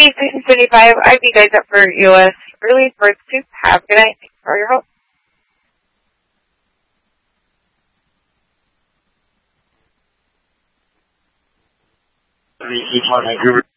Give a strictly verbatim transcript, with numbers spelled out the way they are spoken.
Station seventy-five. I'd be guys up for U S early bird soup. Have a good night. Thanks for your help. Vancouver.